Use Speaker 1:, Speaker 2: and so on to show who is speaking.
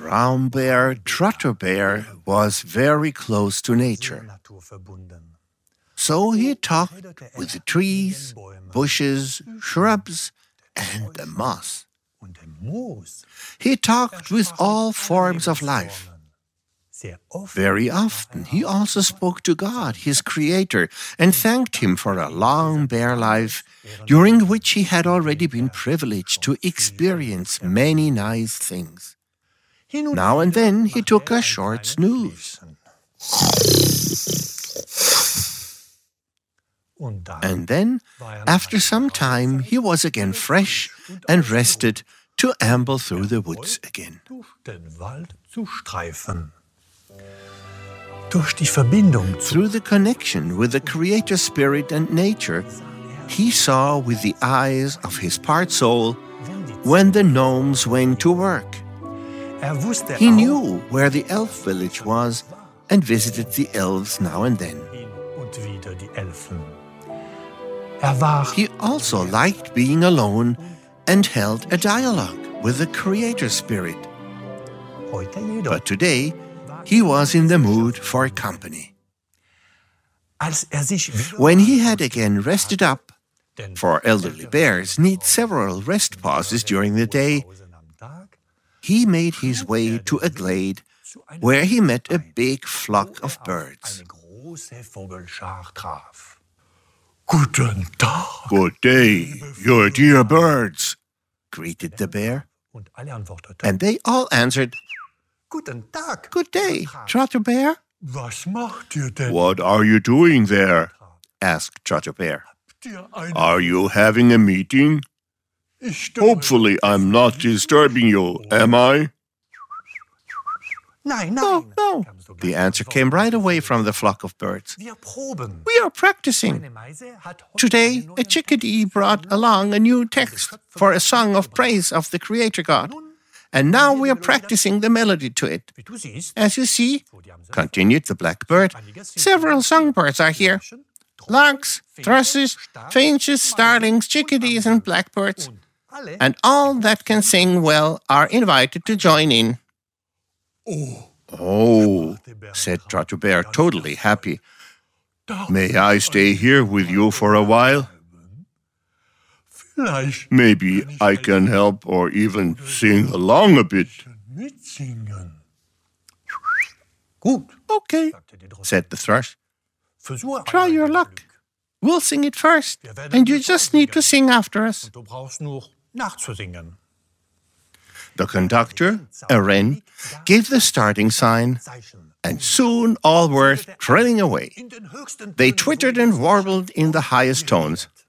Speaker 1: brown bear, Trotter Bear, was very close to nature. So he talked with the trees, bushes, shrubs, and the moss. He talked with all forms of life. Very often he also spoke to God, his creator, and thanked him for a long bear life, during which he had already been privileged to experience many nice things. Now and then he took a short snooze. And then, after some time, he was again fresh and rested to amble through the woods again. Through the connection with the Creator Spirit and nature, he saw with the eyes of his part soul when the gnomes went to work. He knew where the elf village was and visited the elves now and then. He also liked being alone and held a dialogue with the Creator Spirit. But today, he was in the mood for company. When he had again rested up, for elderly bears need several rest pauses during the day, he made his way to a glade where he met a big flock of birds. Good day, you dear birds, greeted the bear. And they all answered, Good day, Trotter Bear. What are you doing there? Asked Trotter Bear. Are you having a meeting? Hopefully I'm not disturbing you, am I? No. The answer came right away from the flock of birds. We are practicing. Today, a chickadee brought along a new text for a song of praise of the Creator God. And now we are practicing the melody to it. As you see, continued the blackbird, several songbirds are here. Larks, thrushes, finches, starlings, chickadees, and blackbirds. And all that can sing well are invited to join in. Oh, said Trotter Bear, totally happy. May I stay here with you for a while? Maybe I can help or even sing along a bit. Okay, said the thrush. Try your luck. We'll sing it first, and you just need to sing after us. The conductor, a wren, gave the starting sign, and soon all were trilling away. They twittered and warbled in the highest tones.